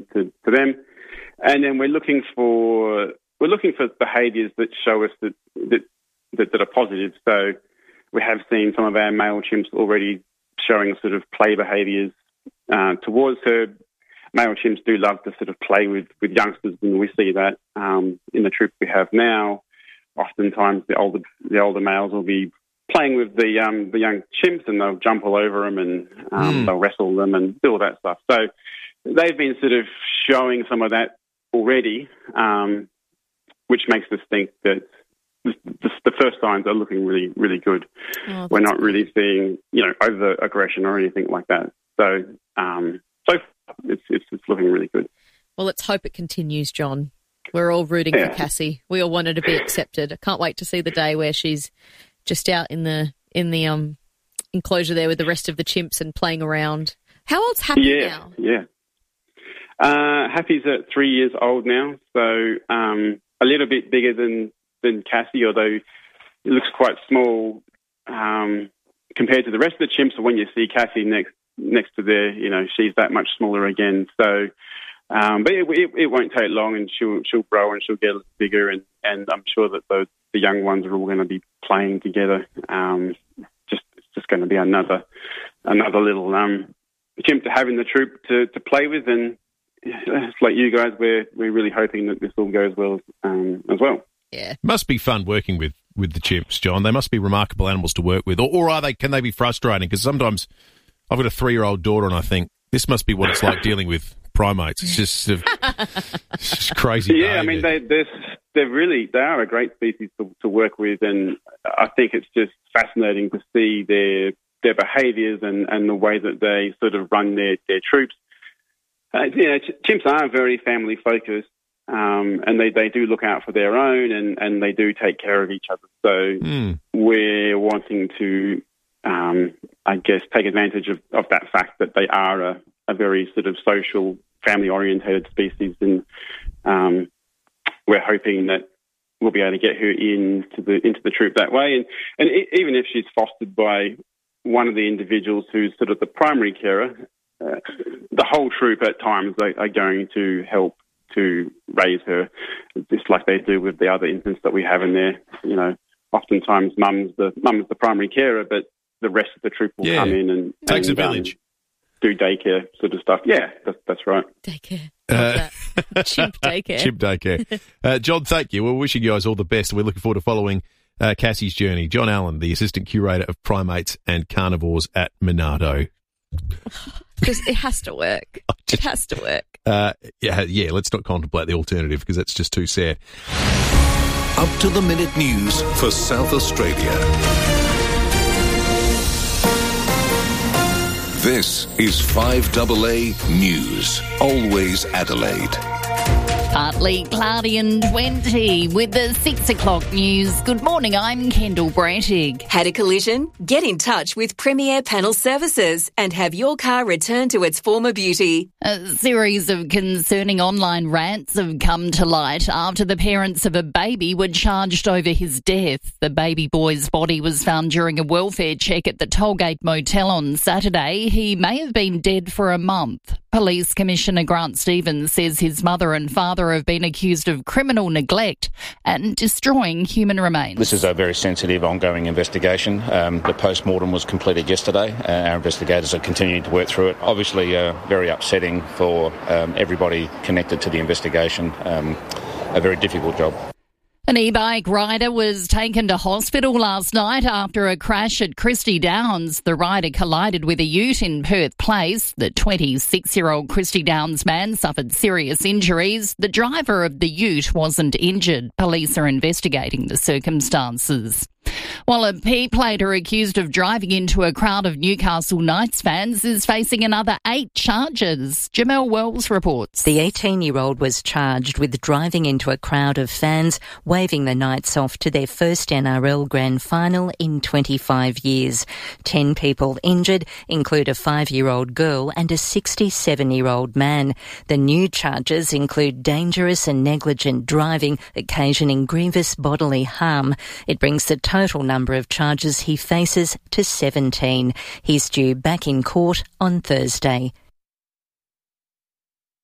to them. And then we're looking for behaviours that show us that are positive. So we have seen some of our male chimps already showing sort of play behaviours towards her. Male chimps do love to sort of play with youngsters, and we see that in the troop we have now. Oftentimes, the older males will be playing with the young chimps, and they'll jump all over them, and they'll wrestle them and do all that stuff. So they've been sort of showing some of that already, which makes us think that the first signs are looking really, really good. Oh, we're not really seeing, over aggression or anything like that. So, so far, it's looking really good. Well, let's hope it continues, John. We're all rooting for Cassie. We all want her to be accepted. I can't wait to see the day where she's just out in the enclosure there with the rest of the chimps and playing around. How old's Happy now? Yeah. Happy's at 3 years old now, so a little bit bigger than Cassie, although it looks quite small compared to the rest of the chimps. So when you see Cassie next to there, she's that much smaller again. So, but it won't take long, and she'll grow and she'll get bigger, and I'm sure that the young ones are all going to be playing together. It's just going to be another little chimp to have in the troop to play with, and it's like you guys, we're really hoping that this all goes well as well. Yeah, must be fun working with the chimps, John. They must be remarkable animals to work with, or are they? Can they be frustrating? Because sometimes I've got a 3-year-old daughter, and I think this must be what it's like dealing with primates. It's just crazy. Yeah, behavior. I mean, they are a great species to work with, and I think it's just fascinating to see their behaviours and the way that they sort of run their troops. Chimps are very family focused, and they do look out for their own, and they do take care of each other. So we're wanting to, I guess, take advantage of that fact that they are a very sort of social, family-orientated species, and we're hoping that we'll be able to get her into the troop that way. And even if she's fostered by one of the individuals who's sort of the primary carer, the whole troop at times are going to help to raise her, just like they do with the other infants that we have in there. Oftentimes mum's the primary carer, but the rest of the troop will come in and takes a village. Do daycare sort of stuff. Yeah, that's right. Daycare. Chimp daycare. Chimp daycare. John, thank you. We're wishing you guys all the best. We're looking forward to following Cassie's journey. John Allen, the Assistant Curator of Primates and Carnivores at Monarto. Because it has to work. It has to work. Yeah, let's not contemplate the alternative because that's just too sad. Up to the minute news for South Australia. This is 5AA News, always Adelaide. Partly cloudy and 20 with the 6 o'clock news. Good morning, I'm Kendall Brattig. Had a collision? Get in touch with Premier Panel Services and have your car returned to its former beauty. A series of concerning online rants have come to light after the parents of a baby were charged over his death. The baby boy's body was found during a welfare check at the Tollgate Motel on Saturday. He may have been dead for a month. Police Commissioner Grant Stevens says his mother and father have been accused of criminal neglect and destroying human remains. This is a very sensitive, ongoing investigation. The post-mortem was completed yesterday. Our investigators are continuing to work through it. Obviously, very upsetting for everybody connected to the investigation. A very difficult job. An e-bike rider was taken to hospital last night after a crash at Christie Downs. The rider collided with a ute in Perth Place. The 26-year-old Christie Downs man suffered serious injuries. The driver of the ute wasn't injured. Police are investigating the circumstances. While a P-plater accused of driving into a crowd of Newcastle Knights fans is facing another 8 charges. Jamel Wells reports. The 18-year-old was charged with driving into a crowd of fans, waving the Knights off to their first NRL Grand Final in 25 years. 10 people injured include a 5-year-old girl and a 67-year-old man. The new charges include dangerous and negligent driving, occasioning grievous bodily harm. It brings the total number of charges he faces to 17. He's due back in court on Thursday.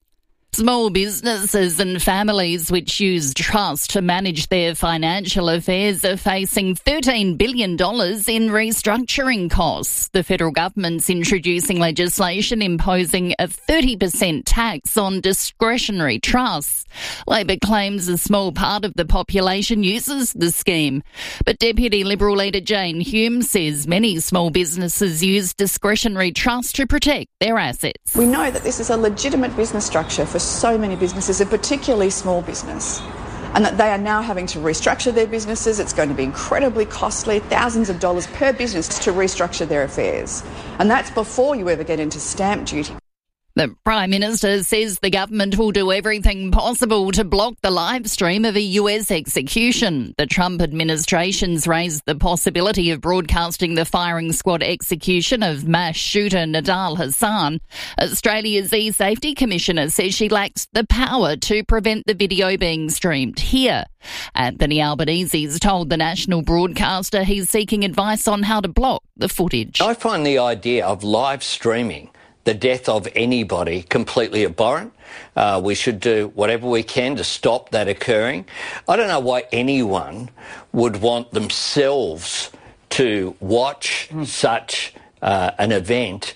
Small businesses and families which use trust to manage their financial affairs are facing $13 billion in restructuring costs. The federal government's introducing legislation imposing a 30% tax on discretionary trusts. Labor claims a small part of the population uses the scheme. But Deputy Liberal leader Jane Hume says many small businesses use discretionary trusts to protect their assets. We know that this is a legitimate business structure for so many businesses, and particularly small business, and that they are now having to restructure their businesses. It's going to be incredibly costly, thousands of dollars per business to restructure their affairs. And that's before you ever get into stamp duty. The Prime Minister says the government will do everything possible to block the live stream of a US execution. The Trump administration's raised the possibility of broadcasting the firing squad execution of mass shooter Nidal Hasan. Australia's E-Safety Commissioner says she lacks the power to prevent the video being streamed here. Anthony Albanese's told the national broadcaster he's seeking advice on how to block the footage. I find the idea of live streaming the death of anybody completely abhorrent. We should do whatever we can to stop that occurring. I don't know why anyone would want themselves to watch such an event.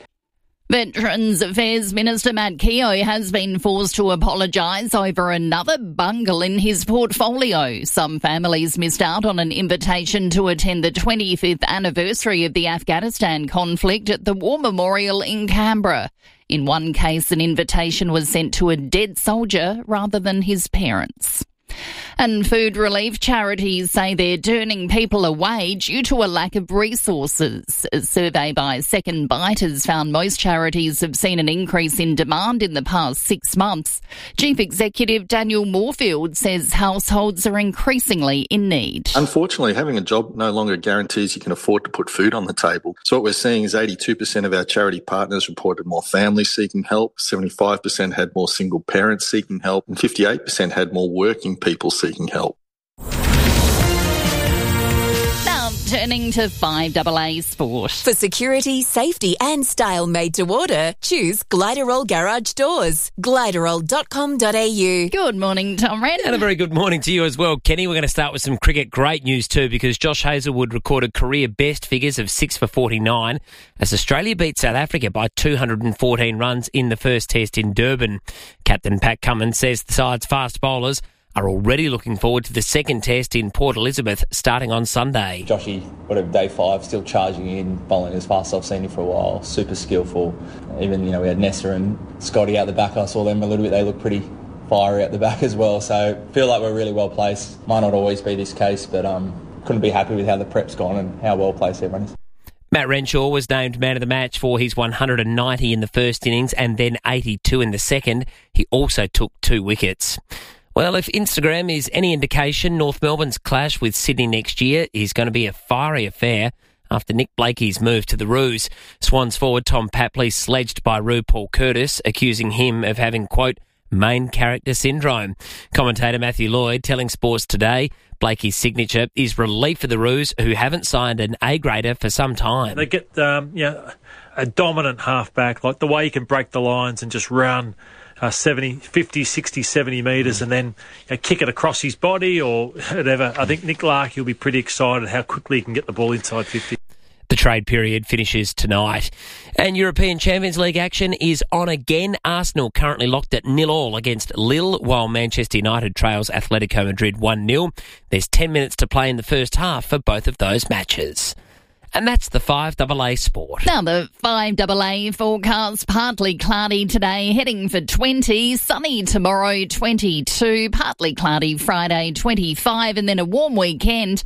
Veterans Affairs Minister Matt Keogh has been forced to apologise over another bungle in his portfolio. Some families missed out on an invitation to attend the 25th anniversary of the Afghanistan conflict at the War Memorial in Canberra. In one case, an invitation was sent to a dead soldier rather than his parents. And food relief charities say they're turning people away due to a lack of resources. A survey by Second Bite has found most charities have seen an increase in demand in the past 6 months. Chief Executive Daniel Moorfield says households are increasingly in need. Unfortunately, having a job no longer guarantees you can afford to put food on the table. So what we're seeing is 82% of our charity partners reported more families seeking help, 75% had more single parents seeking help, and 58% had more working people seeking help. Now turning to 5AA Sport. For security, safety and style made to order, choose Gliderol Garage Doors. Gliderol.com.au. Good morning, Tom Wren. And a very good morning to you as well, Kenny. We're going to start with some cricket. Great news too, because Josh Hazlewood recorded career best figures of 6 for 49 as Australia beat South Africa by 214 runs in the first test in Durban. Captain Pat Cummins says the side's fast bowlers are already looking forward to the second test in Port Elizabeth starting on Sunday. Joshy, day 5, still charging in, bowling as fast as I've seen him for a while. Super skillful. Even, we had Nessa and Scotty out the back. I saw them a little bit. They look pretty fiery out the back as well. So feel like we're really well placed. Might not always be this case, but couldn't be happy with how the prep's gone and how well placed everyone is. Matt Renshaw was named man of the match for his 190 in the first innings and then 82 in the second. He also took 2 wickets. Well, if Instagram is any indication, North Melbourne's clash with Sydney next year is going to be a fiery affair after Nick Blakey's move to the Roos. Swans forward Tom Papley sledged by Roo Paul Curtis, accusing him of having, quote, main character syndrome. Commentator Matthew Lloyd telling Sports Today Blakey's signature is relief for the Roos, who haven't signed an A-grader for some time. They get a dominant halfback, like the way he can break the lines and just run 50, 60, 70 metres and then kick it across his body or whatever. I think Nick Larkey will be pretty excited how quickly he can get the ball inside 50. The trade period finishes tonight. And European Champions League action is on again. Arsenal currently locked at 0-0 against Lille, while Manchester United trails Atletico Madrid 1-0. There's 10 minutes to play in the first half for both of those matches. And that's the 5AA Sport. Now the 5AA forecast, partly cloudy today, heading for 20, sunny tomorrow 22, partly cloudy Friday 25, and then a warm weekend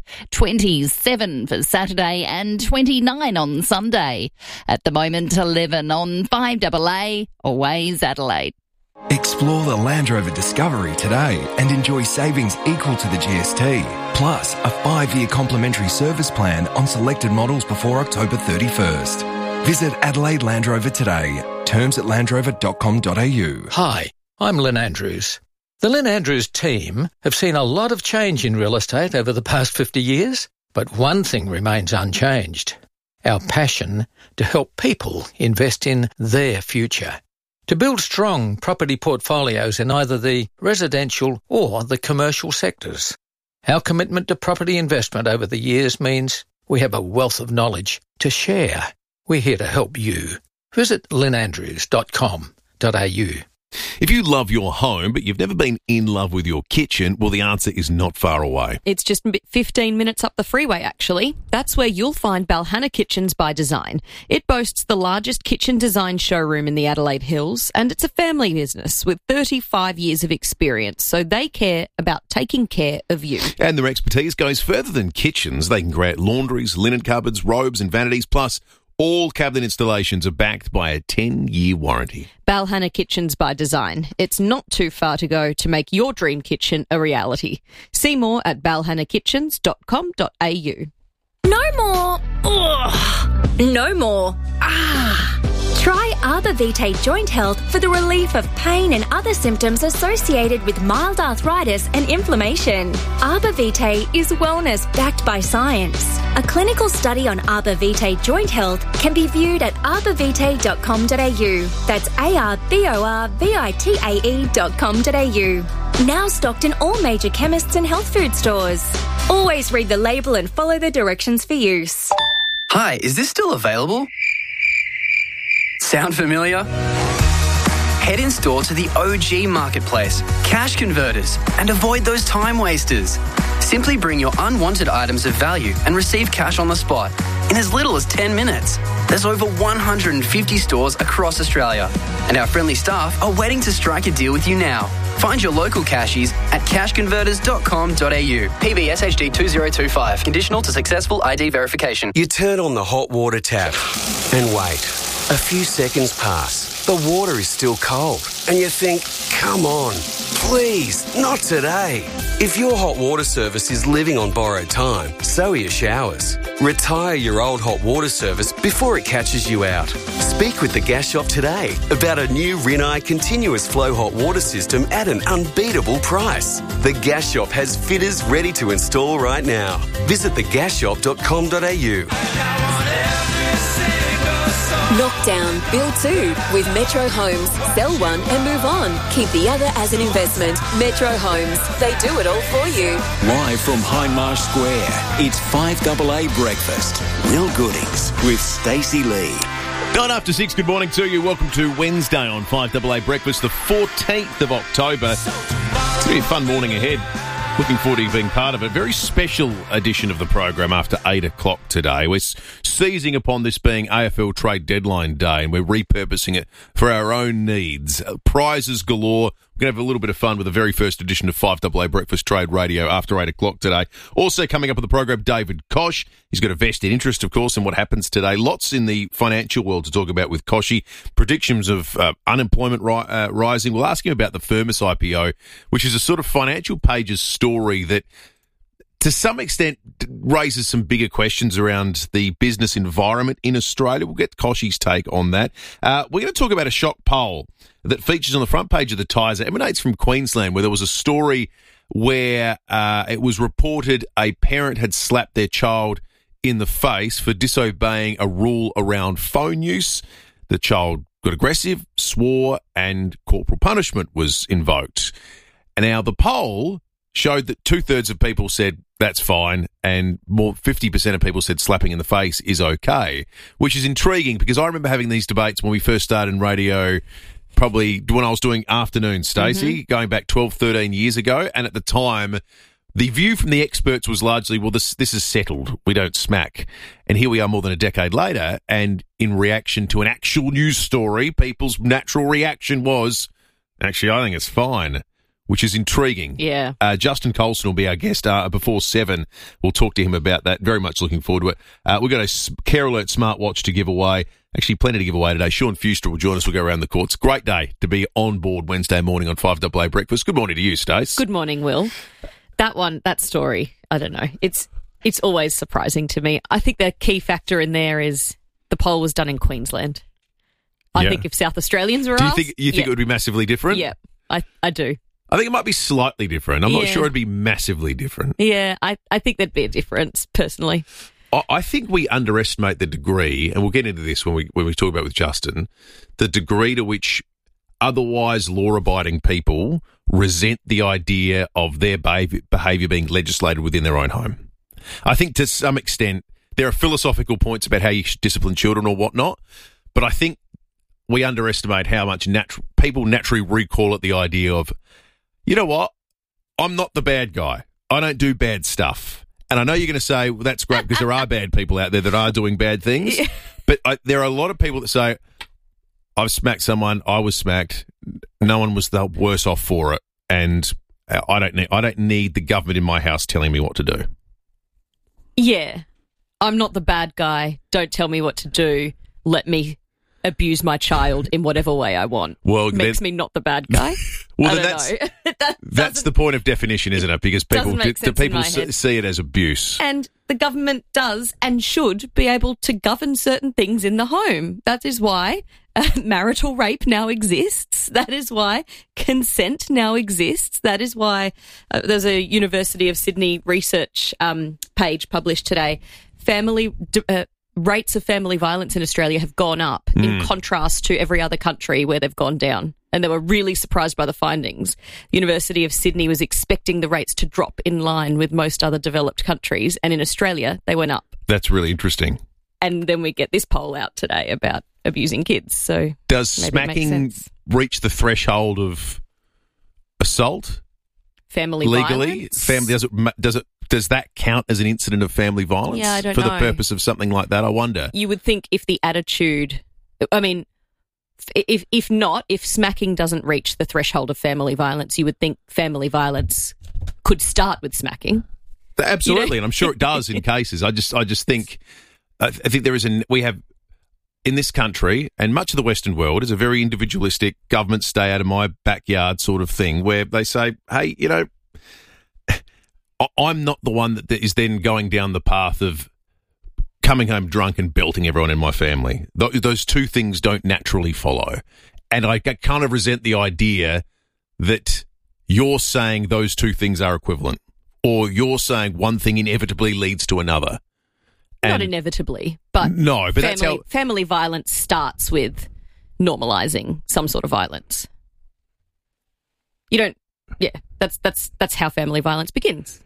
27 for Saturday and 29 on Sunday. At the moment 11 on 5AA, always Adelaide. Explore the Land Rover Discovery today and enjoy savings equal to the GST, plus a 5-year complimentary service plan on selected models before October 31st. Visit Adelaide Land Rover today. Terms at landrover.com.au. Hi, I'm Lynn Andrews. The Lynn Andrews team have seen a lot of change in real estate over the past 50 years, but one thing remains unchanged: our passion to help people invest in their future. to build strong property portfolios in either the residential or the commercial sectors. Our commitment to property investment over the years means we have a wealth of knowledge to share. We're here to help you. Visit lynandrews.com.au. If you love your home, but you've never been in love with your kitchen, well, the answer is not far away. It's just 15 minutes up the freeway, actually. That's where you'll find Balhanna Kitchens by Design. It boasts the largest kitchen design showroom in the Adelaide Hills, and it's a family business with 35 years of experience, so they care about taking care of you. And their expertise goes further than kitchens. They can create laundries, linen cupboards, robes and vanities, plus all cabinet installations are backed by a 10-year warranty. Balhanna Kitchens by Design. It's not too far to go to make your dream kitchen a reality. See more at balhannakitchens.com.au. No more. Ugh. No more. Try Arbor Vitae Joint Health for the relief of pain and other symptoms associated with mild arthritis and inflammation. Arbor Vitae is wellness backed by science. A clinical study on Arbor Vitae Joint Health can be viewed at arborvitae.com.au. That's ARBORVITAE.com.au. Now stocked in all major chemists and health food stores. Always read the label and follow the directions for use. Hi, is this still available? Sound familiar? Head in store to the OG Marketplace, Cash Converters, and avoid those time wasters. Simply bring your unwanted items of value and receive cash on the spot in as little as 10 minutes. There's over 150 stores across Australia, and our friendly staff are waiting to strike a deal with you now. Find your local cashies at cashconverters.com.au. PBS HD 2025. Conditional to successful ID verification. You turn on the hot water tap and wait. A few seconds pass. The water is still cold. And you think, come on, please, not today. If your hot water service is living on borrowed time, so are your showers. Retire your old hot water service before it catches you out. Speak with the Gas Shop today about a new Rinnai continuous flow hot water system at an unbeatable price. The Gas Shop has fitters ready to install right now. Visit thegasshop.com.au. Knockdown, build two with Metro Homes. Sell one and move on. Keep the other as an investment. Metro Homes. They do it all for you. Live from Hindmarsh Square, it's 5AA Breakfast. Real goodings with Stacey Lee. 6:09, good morning to you. Welcome to Wednesday on 5AA Breakfast, the 14th of October. It's going to be a fun morning ahead. Looking forward to you being part of a very special edition of the program after 8 o'clock today. We're seizing upon this being AFL Trade Deadline Day, and we're repurposing it for our own needs. Prizes galore. We're going to have a little bit of fun with the very first edition of 5AA Breakfast Trade Radio after 8 o'clock today. Also coming up on the program, David Koch. He's got a vested interest, of course, in what happens today. Lots in the financial world to talk about with Koshy. Predictions of unemployment rising. We'll ask him about the Firmus IPO, which is a sort of Financial Pages story that to some extent raises some bigger questions around the business environment in Australia. We'll get Koshy's take on that. We're going to talk about a shock poll that features on the front page of the Tiser. Emanates from Queensland, where there was a story where it was reported a parent had slapped their child in the face for disobeying a rule around phone use. The child got aggressive, swore, and corporal punishment was invoked. And now the poll showed that 2/3 of people said that's fine, and 50% of people said slapping in the face is okay, which is intriguing because I remember having these debates when we first started in radio, probably when I was doing afternoons, Stacey, going back 12, 13 years ago. And at the time, the view from the experts was largely, well, this is settled. We don't smack. And here we are more than a decade later, and in reaction to an actual news story, people's natural reaction was, actually, I think it's fine, which is intriguing. Yeah. Justin Colson will be our guest before 7. We'll talk to him about that. Very much looking forward to it. We've got a Care Alert smartwatch to give away. Actually, plenty to give away today. Sean Fuster will join us. We'll go around the courts. Great day to be on board Wednesday morning on 5AA Breakfast. Good morning to you, Stace. Good morning, Will. That story, I don't know. It's always surprising to me. I think the key factor in there is the poll was done in Queensland. I think if South Australians were asked... Do you think it would be massively different? Yeah, I do. I think it might be slightly different. I'm not sure it'd be massively different. Yeah, I think there'd be a difference, personally. I think we underestimate the degree, and we'll get into this when we talk about with Justin, the degree to which otherwise law-abiding people resent the idea of their behaviour being legislated within their own home. I think to some extent there are philosophical points about how you should discipline children or whatnot, but I think we underestimate how much people naturally recoil at the idea of, you know what, I'm not the bad guy. I don't do bad stuff. And I know you're going to say, well, that's great because there are bad people out there that are doing bad things. Yeah. But there are a lot of people that say, I've smacked someone, I was smacked, no one was the worse off for it, and I don't need the government in my house telling me what to do. Yeah. I'm not the bad guy. Don't tell me what to do. Let me abuse my child in whatever way I want. Well, makes me not the bad guy. Well, I don't know. That's the point of definition, isn't it? Because people see it as abuse. And the government does and should be able to govern certain things in the home. That is why marital rape now exists. That is why consent now exists. That is why there's a University of Sydney research page published today. Rates of family violence in Australia have gone up in contrast to every other country where they've gone down. And they were really surprised by the findings. University of Sydney was expecting the rates to drop in line with most other developed countries. And in Australia, they went up. That's really interesting. And then we get this poll out today about abusing kids. So does smacking reach the threshold of assault? Family legally? Violence? Does that count as an incident of family violence? Yeah, I don't know. For the purpose of something like that, I wonder. You would think if the attitude, I mean, if smacking doesn't reach the threshold of family violence, you would think family violence could start with smacking. Absolutely, and I'm sure it does in cases. I just think, I think we have in this country and much of the Western world is a very individualistic government stay out of my backyard sort of thing where they say, hey, you know, I'm not the one that is then going down the path of coming home drunk and belting everyone in my family. Those two things don't naturally follow. And I kind of resent the idea that you're saying those two things are equivalent or you're saying one thing inevitably leads to another. Not inevitably, but no, but that's how family violence starts with normalising some sort of violence. You don't, yeah, that's how family violence begins.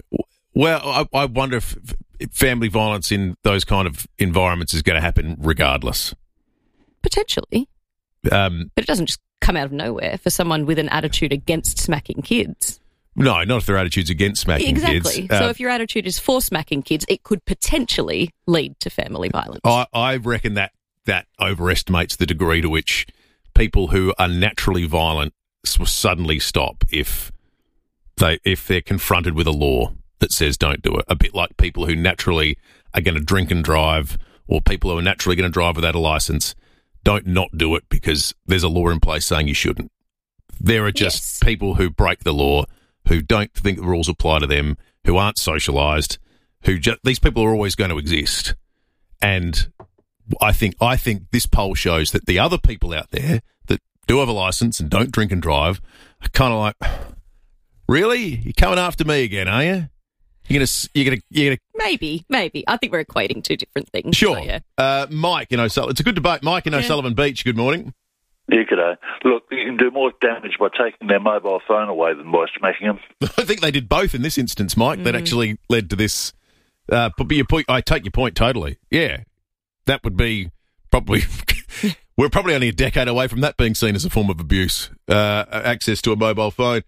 Well, I wonder if family violence in those kind of environments is going to happen regardless. Potentially. But it doesn't just come out of nowhere for someone with an attitude against smacking kids. No, not if their attitude's against smacking kids. Exactly. So if your attitude is for smacking kids, it could potentially lead to family violence. I reckon that overestimates the degree to which people who are naturally violent will suddenly stop if they're confronted with a law that says don't do it. A bit like people who naturally are going to drink and drive or people who are naturally going to drive without a licence don't not do it because there's a law in place saying you shouldn't. There are just people who break the law, who don't think the rules apply to them, who aren't socialised, these people are always going to exist. And I think this poll shows that the other people out there that do have a licence and don't drink and drive are kind of like, really? You're coming after me again, are you? You're gonna. Maybe. I think we're equating two different things. Sure. So, yeah. Mike in O'Sullivan. It's a good debate. Mike in O'Sullivan Beach. Good morning. Yeah, g'day. Look, you can do more damage by taking their mobile phone away than by smacking them. I think they did both in this instance, Mike. That actually led to this. I take your point totally. Yeah, that would be probably. We're probably only a decade away from that being seen as a form of abuse. Access to a mobile phone.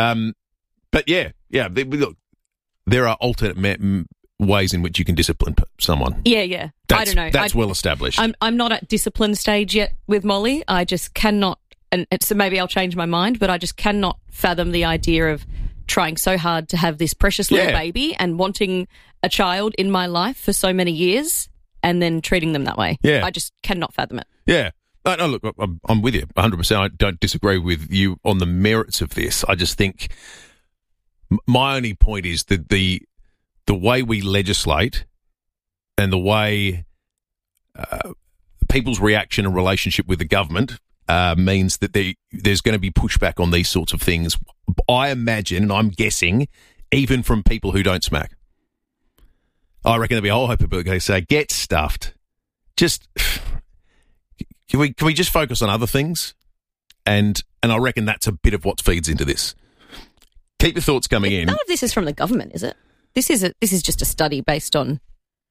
But yeah. Look, there are alternate ways in which you can discipline someone. Yeah. I don't know. That's well established. I'm not at discipline stage yet with Molly. I just cannot, and so maybe I'll change my mind, but I just cannot fathom the idea of trying so hard to have this precious little baby and wanting a child in my life for so many years and then treating them that way. Yeah. I just cannot fathom it. Yeah. No, look, I'm with you 100%. I don't disagree with you on the merits of this. I just think my only point is that the way we legislate and the way people's reaction and relationship with the government means that there's going to be pushback on these sorts of things. I imagine, and I'm guessing, even from people who don't smack. I reckon there'll be a whole heap of people who say, get stuffed. Just, can we just focus on other things? and I reckon that's a bit of what feeds into this. Keep your thoughts coming in. None of this is from the government, is it? This is just a study based on.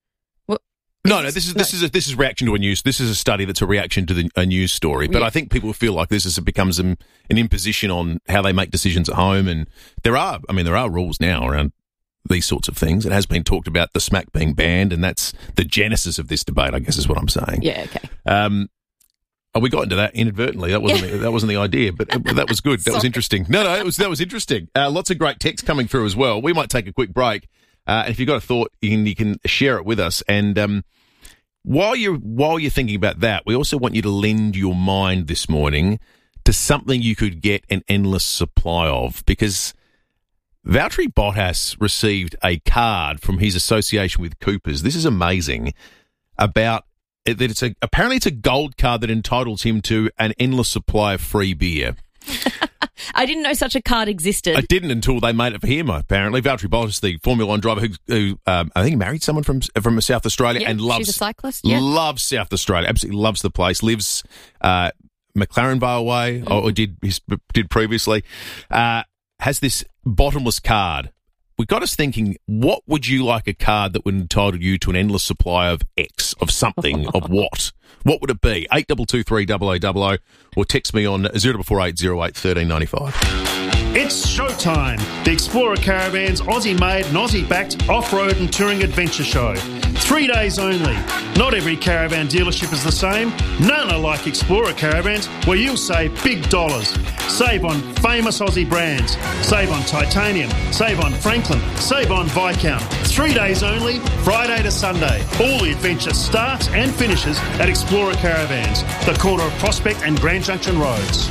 No. This is reaction to a news. This is a study that's a reaction to a news story. But I think people feel like this becomes an imposition on how they make decisions at home. And there are rules now around these sorts of things. It has been talked about the smack being banned, and that's the genesis of this debate, I guess, is what I'm saying. Yeah. Okay. We got into that inadvertently. That wasn't the idea, but that was good. That was interesting. No, that was interesting. Lots of great text coming through as well. We might take a quick break. And if you've got a thought, you can share it with us. And while you're thinking about that, we also want you to lend your mind this morning to something you could get an endless supply of, because Valtteri Bottas received a card from his association with Coopers. This is amazing. About that, apparently it's a gold card that entitles him to an endless supply of free beer. I didn't know such a card existed. I didn't until they made it for him, apparently. Valtteri Bottas, the Formula One driver who I think married someone from South Australia and loves... she's a cyclist, yeah. Loves South Australia, absolutely loves the place, lives McLaren Vale way, or did previously, has this bottomless card. We got us thinking, what would you like a card that would entitle you to an endless supply of X, of something, of what? What would it be? 8223 0000, or text me on 0448 08 1395. It's showtime. The Explorer Caravans Aussie-made and Aussie-backed off-road and touring adventure show. 3 days only. Not every caravan dealership is the same. None are like Explorer Caravans, where you'll save big dollars. Save on famous Aussie brands. Save on Titanium. Save on Franklin. Save on Viscount. 3 days only, Friday to Sunday. All the adventure starts and finishes at Explorer Caravans, the corner of Prospect and Grand Junction Roads.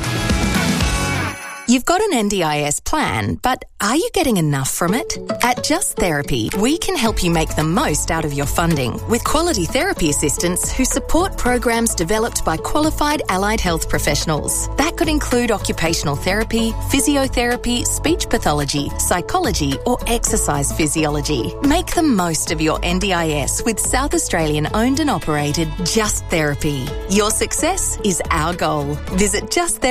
You've got an NDIS plan, but are you getting enough from it? At Just Therapy, we can help you make the most out of your funding with quality therapy assistants who support programs developed by qualified allied health professionals. That could include occupational therapy, physiotherapy, speech pathology, psychology, or exercise physiology. Make the most of your NDIS with South Australian owned and operated Just Therapy. Your success is our goal. Visit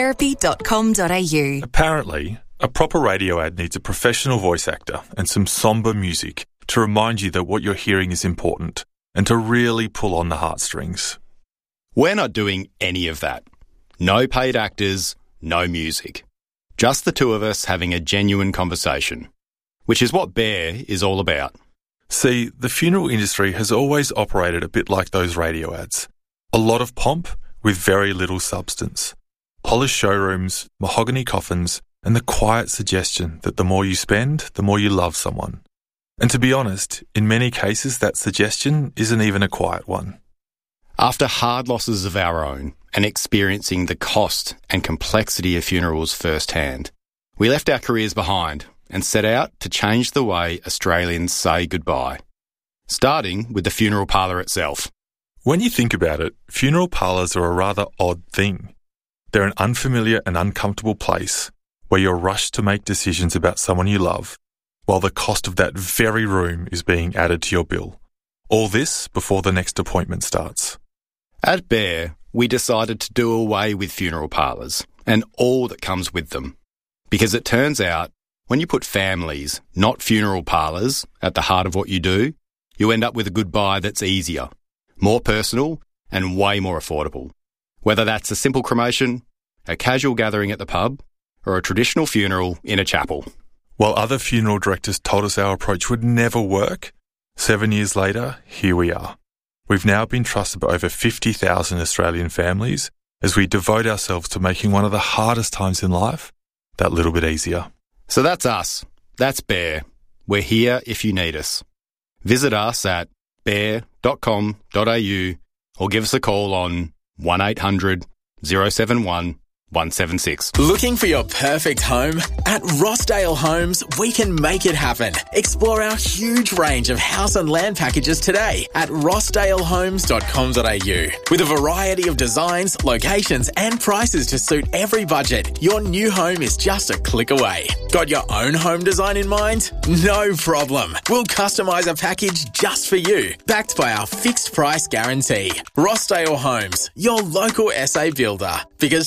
justtherapy.com.au. Apparently, a proper radio ad needs a professional voice actor and some sombre music to remind you that what you're hearing is important and to really pull on the heartstrings. We're not doing any of that. No paid actors, no music. Just the two of us having a genuine conversation, which is what Bear is all about. See, the funeral industry has always operated a bit like those radio ads. A lot of pomp with very little substance. Polished showrooms, mahogany coffins, and the quiet suggestion that the more you spend, the more you love someone. And to be honest, in many cases that suggestion isn't even a quiet one. After hard losses of our own and experiencing the cost and complexity of funerals firsthand, we left our careers behind and set out to change the way Australians say goodbye, starting with the funeral parlour itself. When you think about it, funeral parlours are a rather odd thing. They're an unfamiliar and uncomfortable place where you're rushed to make decisions about someone you love, while the cost of that very room is being added to your bill. All this before the next appointment starts. At Bear, we decided to do away with funeral parlours and all that comes with them. Because it turns out, when you put families, not funeral parlours, at the heart of what you do, you end up with a goodbye that's easier, more personal, and way more affordable. Whether that's a simple cremation, a casual gathering at the pub, or a traditional funeral in a chapel. While other funeral directors told us our approach would never work, 7 years later, here we are. We've now been trusted by over 50,000 Australian families as we devote ourselves to making one of the hardest times in life that little bit easier. So that's us. That's Bear. We're here if you need us. Visit us at bear.com.au or give us a call on 1800 071 176. Looking for your perfect home? At Rossdale Homes, we can make it happen. Explore our huge range of house and land packages today at rossdalehomes.com.au. With a variety of designs, locations and prices to suit every budget, your new home is just a click away. Got your own home design in mind? No problem. We'll customise a package just for you, backed by our fixed price guarantee. Rossdale Homes, your local SA builder. Because trust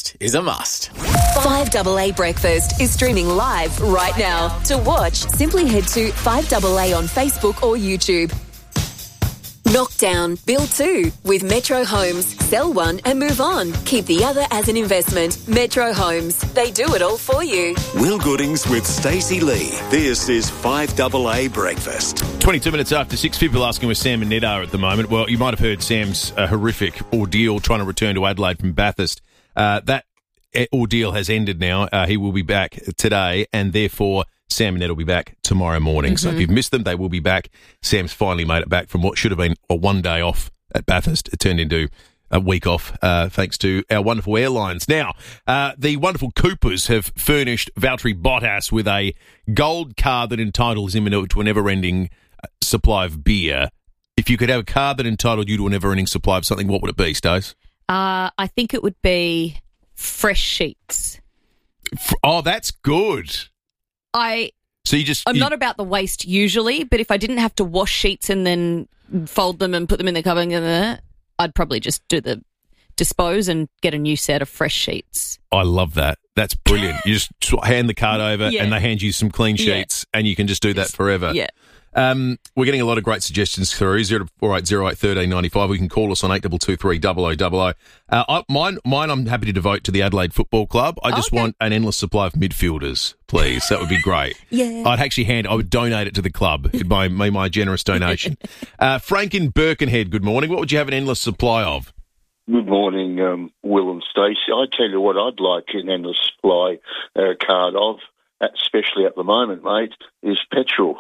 breakfast is a must. 5AA Breakfast is streaming live right now. To watch, simply head to 5AA on Facebook or YouTube. Knock down, build two with Metro Homes. Sell one and move on. Keep the other as an investment. Metro Homes. They do it all for you. Will Goodings with Stacey Lee. This is 5AA Breakfast. 22 minutes after 6, people asking where Sam and Ned are at the moment. Well, you might have heard Sam's horrific ordeal trying to return to Adelaide from Bathurst. That ordeal has ended now. He will be back today, and therefore Sam and Ned will be back tomorrow morning. So if you've missed them, they will be back. Sam's finally made it back from what should have been a 1 day off at Bathurst. It turned into a week off, thanks to our wonderful airlines. Now, the wonderful Coopers have furnished Valtteri Bottas with a gold card that entitles him to a never-ending supply of beer. If you could have a card that entitled you to a never-ending supply of something, what would it be, Stace? I think it would be fresh sheets. Oh, that's good. I'm not about the waste usually, but if I didn't have to wash sheets and then fold them and put them in the cupboard, I'd probably just do the dispose and get a new set of fresh sheets. I love that. That's brilliant. You just hand the card over and they hand you some clean sheets and you can just do that forever. Yeah. We're getting a lot of great suggestions through. 0480 1395. We can call us on 8223 0000. Mine I'm happy to devote to the Adelaide Football Club. I just want an endless supply of midfielders, please. That would be great. Yeah. I would donate it to the club. It'd be my generous donation. Frank in Birkenhead, good morning. What would you have an endless supply of? Good morning, Will and Stacey. I tell you what I'd like an endless supply card of, especially at the moment, mate, is petrol.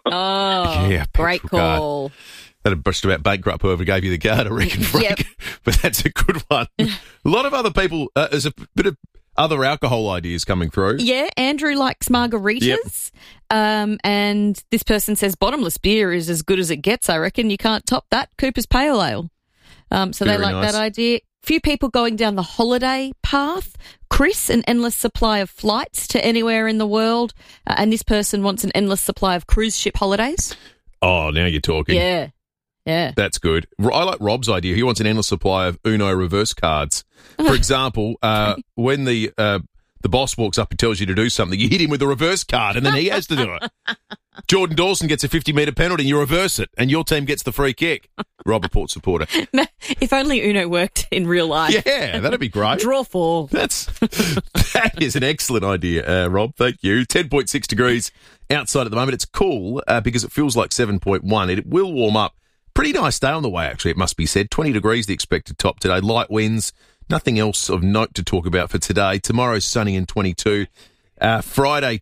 Great call. That'd just about bankrupt whoever gave you the card, I reckon, Frank. Yep. But that's a good one. A lot of other people, there's a bit of other alcohol ideas coming through. Yeah, Andrew likes margaritas. Yep. And this person says bottomless beer is as good as it gets, I reckon. You can't top that. Cooper's Pale Ale. So Very they like nice. that idea. Few people going down the holiday path. Chris, an endless supply of flights to anywhere in the world. And this person wants an endless supply of cruise ship holidays. Oh, now you're talking. Yeah. That's good. I like Rob's idea. He wants an endless supply of Uno reverse cards. For example, when the boss walks up and tells you to do something, you hit him with a reverse card and then he has to do it. Jordan Dawson gets a 50-metre penalty and you reverse it and your team gets the free kick. Rob, a Port supporter. If only Uno worked in real life. Yeah, that'd be great. Draw 4. That is an excellent idea, Rob. Thank you. 10.6 degrees outside at the moment. It's cool because it feels like 7.1. It will warm up. Pretty nice day on the way, actually, it must be said. 20 degrees the expected top today. Light winds. Nothing else of note to talk about for today. Tomorrow's sunny and 22. Friday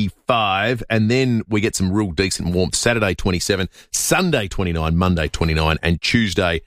25, and then we get some real decent warmth. Saturday 27, Sunday 29, Monday 29, and Tuesday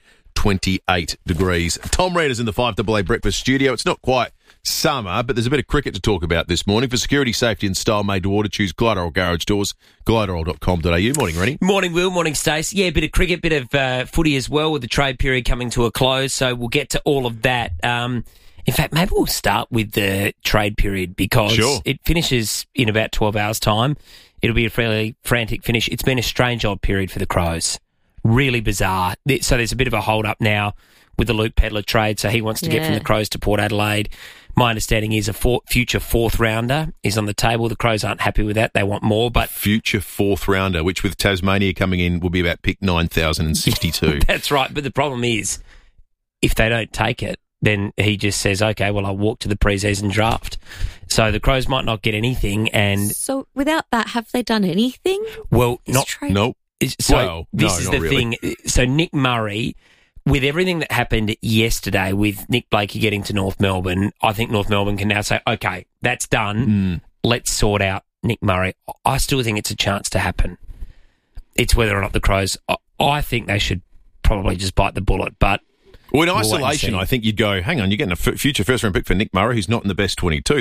28 degrees. Tom Reeder's in the 5AA Breakfast studio. It's not quite summer, but there's a bit of cricket to talk about this morning. For security, safety and style made to order, choose Gliderol Garage Doors, gliderol.com.au. Morning, Rennie. Morning, Will. Morning, Stace. Yeah, a bit of cricket, bit of footy as well with the trade period coming to a close, so we'll get to all of that. In fact, maybe we'll start with the trade period because it finishes in about 12 hours' time. It'll be a fairly frantic finish. It's been a strange old period for the Crows. Really bizarre. So there's a bit of a hold-up now with the Luke Pedlar trade, so he wants to get from the Crows to Port Adelaide. My understanding is a future fourth-rounder is on the table. The Crows aren't happy with that. They want more, but... Future fourth-rounder, which with Tasmania coming in will be about pick 9,062. That's right, but the problem is if they don't take it, then he just says, okay, well, I'll walk to the pre-season draft. So the Crows might not get anything. And so without that, have they done anything? Well, Nope. So this is the thing. So Nick Murray, with everything that happened yesterday with Nick Blakey getting to North Melbourne, I think North Melbourne can now say, okay, that's done. Let's sort out Nick Murray. I still think it's a chance to happen. It's whether or not the Crows, I think they should probably just bite the bullet, but... Well, in isolation, I think you'd go, hang on, you're getting a future first-round pick for Nick Murray, who's not in the best 22.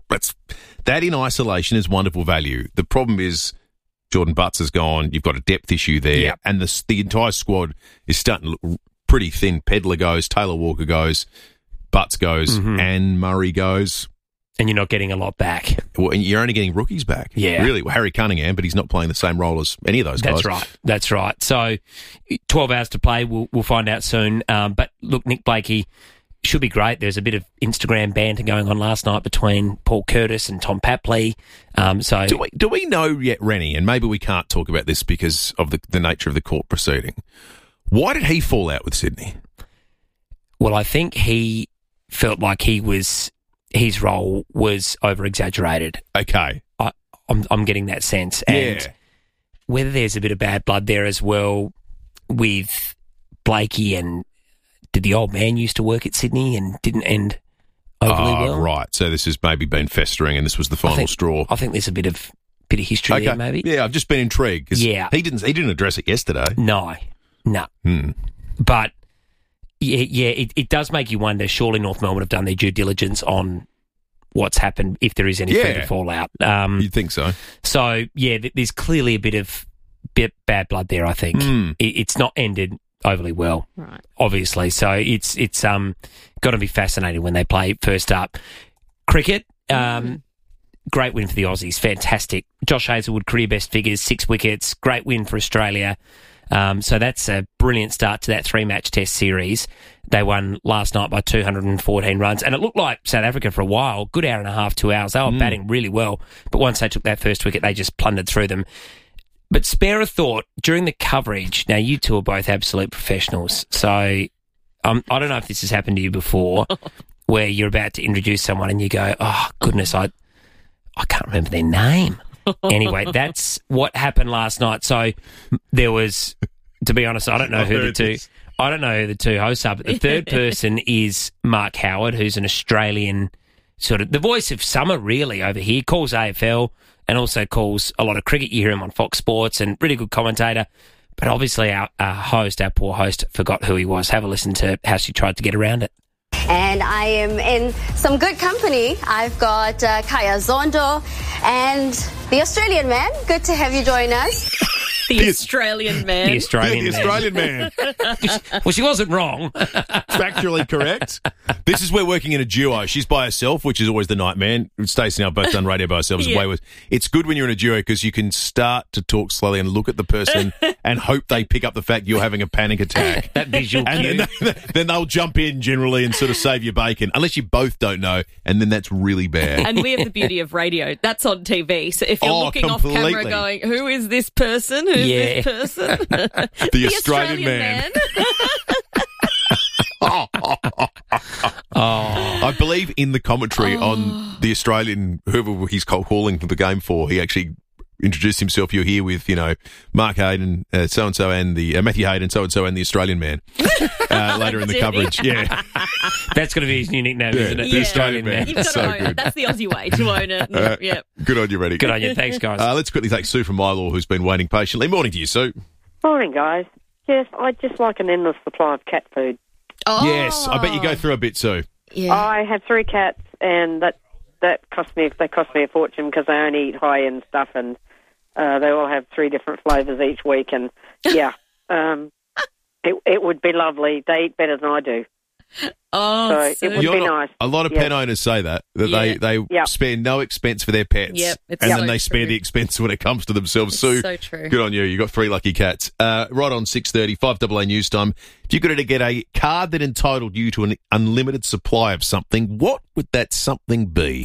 That in isolation is wonderful value. The problem is Jordan Butts has gone. You've got a depth issue there, and the entire squad is starting to look pretty thin. Pedlar goes, Taylor Walker goes, Butts goes, and Murray goes. And you're not getting a lot back. Well, and you're only getting rookies back. Yeah. Really. Well, Harry Cunningham, but he's not playing the same role as any of those guys. That's right. So 12 hours to play. We'll find out soon. But look, Nick Blakey, should be great. There's a bit of Instagram banter going on last night between Paul Curtis and Tom Papley. So do we know yet, Rennie, and maybe we can't talk about this because of the nature of the court proceeding, why did he fall out with Sydney? Well, I think he felt like his role was over-exaggerated. Okay. I'm getting that sense. And whether there's a bit of bad blood there as well with Blakey, and did the old man used to work at Sydney and didn't end overly well? Right. So this has maybe been festering and this was the final straw. I think there's a bit of history there, maybe. Yeah, I've just been intrigued because he didn't address it yesterday. No. But it does make you wonder, surely North Melbourne have done their due diligence on what's happened, if there is any further fallout. You'd think so. So, there's clearly a bit of bad blood there, I think. It's not ended overly well, right? Obviously. So it's got to be fascinating when they play first up. Cricket, great win for the Aussies. Fantastic. Josh Hazlewood, career best figures, 6 wickets. Great win for Australia. So that's a brilliant start to that 3-match test series. They won last night by 214 runs, and it looked like South Africa for a while, good hour and a half, 2 hours. They were batting really well, but once they took that first wicket, they just plundered through them. But spare a thought, during the coverage, now you two are both absolute professionals, so I don't know if this has happened to you before, where you're about to introduce someone and you go, oh, goodness, I can't remember their name. Anyway, that's what happened last night. So there was, to be honest, I don't know who the two hosts are, but the third person is Mark Howard, who's an Australian, sort of the voice of summer really over here, calls AFL and also calls a lot of cricket. You hear him on Fox Sports, and really good commentator. But obviously our poor host, forgot who he was. Have a listen to how she tried to get around it. And I am in some good company. I've got Kaya Zondo and the Australian man. Good to have you join us. The Australian man. The Australian man. Well, she wasn't wrong. Factually correct. This is where working in a duo. She's by herself, which is always the nightmare. Stacey and I have both done radio by ourselves. Yeah. It's good when you're in a duo because you can start to talk slowly and look at the person and hope they pick up the fact you're having a panic attack. That visual cue. And then they'll jump in generally and sort of save your bacon, unless you both don't know, and then that's really bad. And we have the beauty of radio. That's on TV. So if you're looking completely off camera going, who is this person? Who's this person? The Australian man. I believe in the commentary on the Australian, whoever he's calling for the game for, he actually introduced himself. You're here with, Mark Hayden, so-and-so, and the Matthew Hayden, so-and-so, and the Australian man later in the coverage. Yeah. That's going to be his new nickname, isn't it? The Australian man. You've got to own it. That's the Aussie way to own it. Yep. Good on you, Reddy. Good on you. Thanks, guys. Let's quickly take Sue from Mylor, who's been waiting patiently. Morning to you, Sue. Morning, guys. Yes, I'd just like an endless supply of cat food. Oh. Yes, I bet you go through a bit, Sue. Yeah. I have 3 cats, and that cost me a fortune because they only eat high-end stuff, and they all have 3 different flavours each week, and it would be lovely. They eat better than I do. Oh, so it would be nice. A lot of pet owners say that they spare no expense for their pets, and then they spare the expense when it comes to themselves. It's Sue, so true. Good on you. You got 3 lucky cats. Right on 6:30, 5AA news time. If you got to get a card that entitled you to an unlimited supply of something, what would that something be?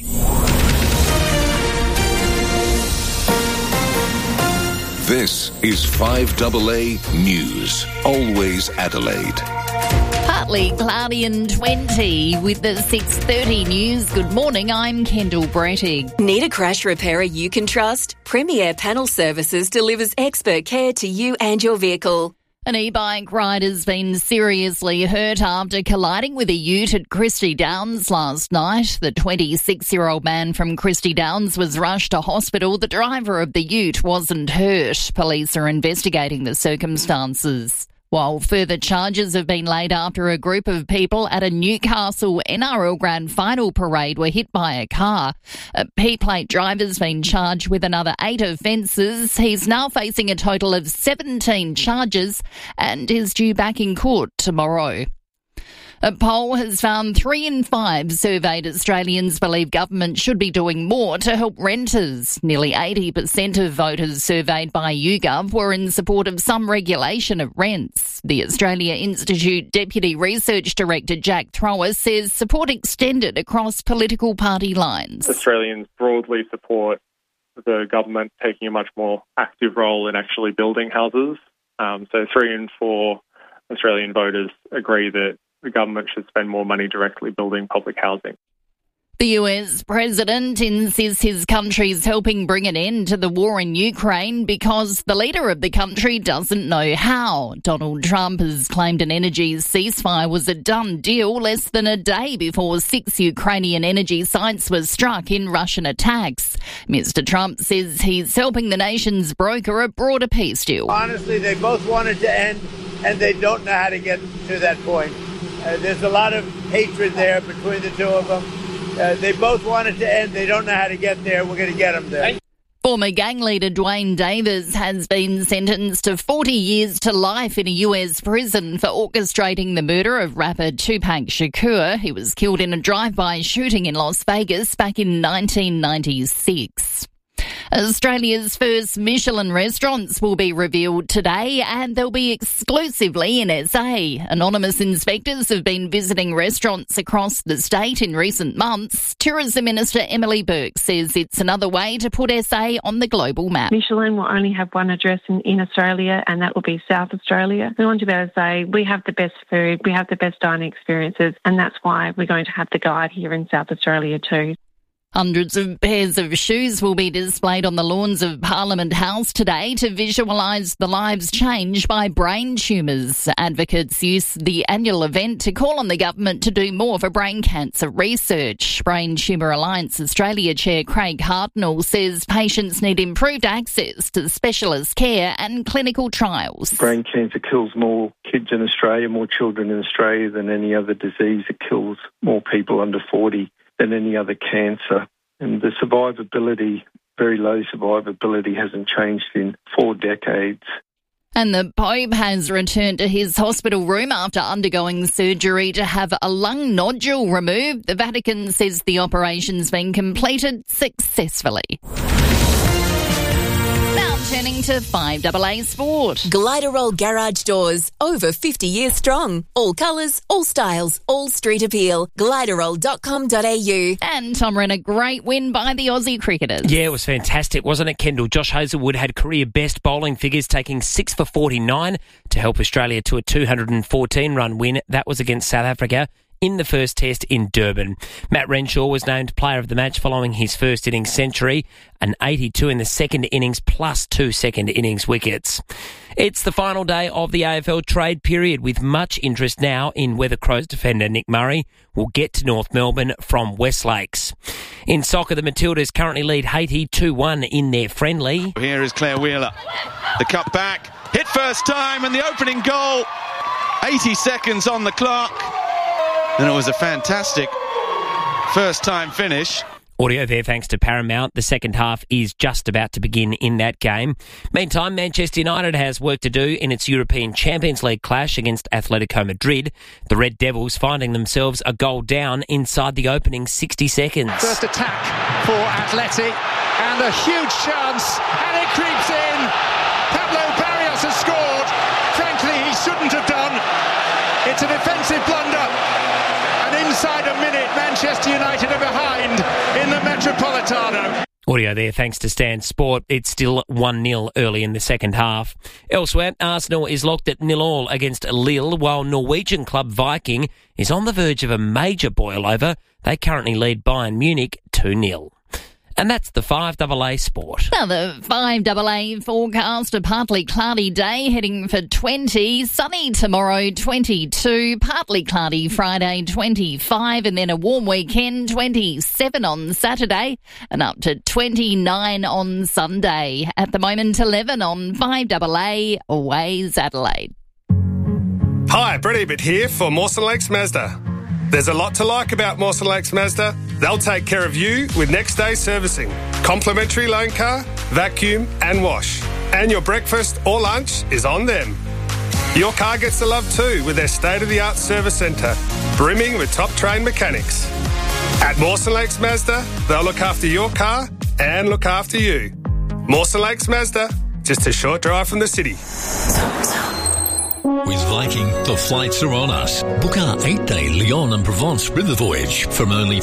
This is 5AA News. Always Adelaide. Partly cloudy and 20 with the 6:30 news. Good morning, I'm Kendall Brettig. Need a crash repairer you can trust? Premier Panel Services delivers expert care to you and your vehicle. An e-bike rider's been seriously hurt after colliding with a ute at Christie Downs last night. The 26-year-old man from Christie Downs was rushed to hospital. The driver of the ute wasn't hurt. Police are investigating the circumstances. While further charges have been laid after a group of people at a Newcastle NRL Grand Final parade were hit by a car. A P-plate driver's been charged with another 8 offences. He's now facing a total of 17 charges and is due back in court tomorrow. A poll has found 3 in 5 surveyed Australians believe government should be doing more to help renters. Nearly 80% of voters surveyed by YouGov were in support of some regulation of rents. The Australia Institute Deputy Research Director Jack Thrower says support extended across political party lines. Australians broadly support the government taking a much more active role in actually building houses. So 3 in 4 Australian voters agree that the government should spend more money directly building public housing. The US president insists his country's helping bring an end to the war in Ukraine because the leader of the country doesn't know how. Donald Trump has claimed an energy ceasefire was a done deal less than a day before 6 Ukrainian energy sites were struck in Russian attacks. Mr. Trump says he's helping the nations broker a broader peace deal. Honestly, they both wanted to end, and they don't know how to get to that point. There's a lot of hatred there between the two of them. They both wanted to end. They don't know how to get there. We're going to get them there. Former gang leader Dwayne Davis has been sentenced to 40 years to life in a US prison for orchestrating the murder of rapper Tupac Shakur. He was killed in a drive-by shooting in Las Vegas back in 1996. Australia's first Michelin restaurants will be revealed today and they'll be exclusively in SA. Anonymous inspectors have been visiting restaurants across the state in recent months. Tourism Minister Emily Burke says it's another way to put SA on the global map. Michelin will only have one address in Australia, and that will be South Australia. We want to be able to say we have the best food, we have the best dining experiences, and that's why we're going to have the guide here in South Australia too. Hundreds of pairs of shoes will be displayed on the lawns of Parliament House today to visualise the lives changed by brain tumours. Advocates use the annual event to call on the government to do more for brain cancer research. Brain Tumour Alliance Australia Chair Craig Hartnell says patients need improved access to specialist care and clinical trials. Brain cancer kills more kids in Australia, more children in Australia than any other disease. It kills more people under 40 than any other cancer. And the survivability, very low survivability, hasn't changed in 4 decades. And the Pope has returned to his hospital room after undergoing surgery to have a lung nodule removed. The Vatican says the operation's been completed successfully. Now turning to 5AA Sport. Gliderol Garage Doors, over 50 years strong. All colours, all styles, all street appeal. Gliderol.com.au. And Tom ran a great win by the Aussie cricketers. Yeah, it was fantastic, wasn't it, Kendall? Josh Hazlewood had career best bowling figures, taking 6 for 49 to help Australia to a 214-run win. That was against South Africa in the first test in Durban. Matt Renshaw was named player of the match following his first innings century, an 82 in the second innings plus 2 second innings wickets. It's the final day of the AFL trade period with much interest now in whether Crows defender Nick Murray will get to North Melbourne from West Lakes. In soccer, the Matildas currently lead Haiti 2-1 in their friendly. Here is Claire Wheeler. The cut back, hit first time and the opening goal. 80 seconds on the clock. And it was a fantastic first-time finish. Audio there thanks to Paramount. The second half is just about to begin in that game. Meantime, Manchester United has work to do in its European Champions League clash against Atletico Madrid. The Red Devils finding themselves a goal down inside the opening 60 seconds. First attack for Atleti and a huge chance, and it creeps in. Pablo Barrios has scored. Frankly, he shouldn't have done. It's an offensive blunder. And inside a minute, Manchester United are behind in the Metropolitano. Audio there thanks to Stan Sport. It's still 1-0 early in the second half. Elsewhere, Arsenal is locked at 0-0 against Lille, while Norwegian club Viking is on the verge of a major boil-over. They currently lead Bayern Munich 2-0. And that's the 5AA Sport. Now the 5AA forecast, a partly cloudy day heading for 20, sunny tomorrow 22, partly cloudy Friday 25, and then a warm weekend 27 on Saturday and up to 29 on Sunday. At the moment 11 on 5AA, always Adelaide. Hi, Brett Ebert here for Mawson Lakes Mazda. There's a lot to like about Mawson Lakes Mazda. They'll take care of you with next day servicing, complimentary loan car, vacuum and wash. And your breakfast or lunch is on them. Your car gets the love too with their state-of-the-art service centre. brimming with top-trained mechanics. At Mawson Lakes Mazda, they'll look after your car and look after you. Mawson Lakes Mazda, just a short drive from the city. With Viking, the flights are on us. Book our 8-day Lyon and Provence river voyage from only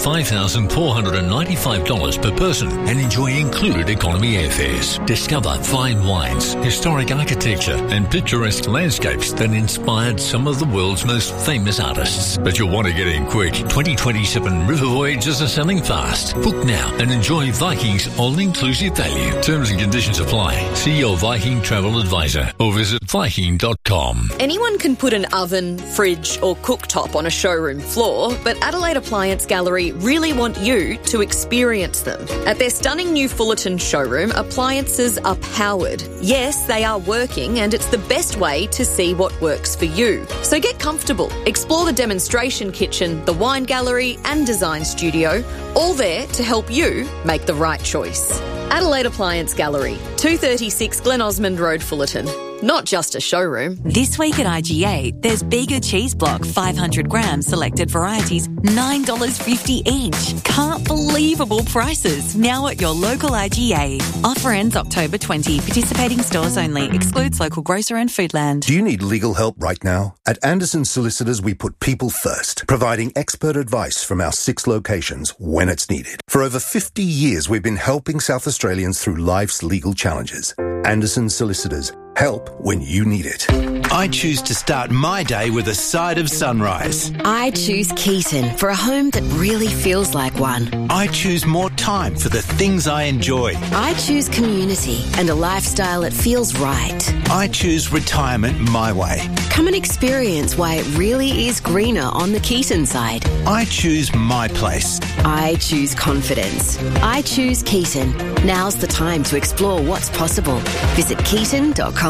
$5,495 per person and enjoy included economy airfares. Discover fine wines, historic architecture and picturesque landscapes that inspired some of the world's most famous artists. But you'll want to get in quick. 2027 river voyages are selling fast. Book now and enjoy Viking's all-inclusive value. Terms and conditions apply. See your Viking travel advisor or visit Viking.com. Anyone can put an oven, fridge or cooktop on a showroom floor, but Adelaide Appliance Gallery really want you to experience them. At their stunning new Fullerton showroom, appliances are powered. Yes, they are working, and it's the best way to see what works for you. So get comfortable. Explore the demonstration kitchen, the wine gallery and design studio, all there to help you make the right choice. Adelaide Appliance Gallery, 236 Glen Osmond Road, Fullerton. Not just a showroom. This week at IGA, there's Bega Cheese Block 500 grams selected varieties, $9.50 each. Can't believable prices. Now at your local IGA. Offer ends October 20. Participating stores only. Excludes local grocer and Foodland. Do you need legal help right now? At Anderson Solicitors, we put people first, providing expert advice from our 6 locations when it's needed. For over 50 years, we've been helping South Australians through life's legal challenges. Anderson Solicitors. Help when you need it. I choose to start my day with a side of sunrise. I choose Keaton for a home that really feels like one. I choose more time for the things I enjoy. I choose community and a lifestyle that feels right. I choose retirement my way. Come and experience why it really is greener on the Keaton side. I choose my place. I choose confidence. I choose Keaton. Now's the time to explore what's possible. Visit keaton.com.au.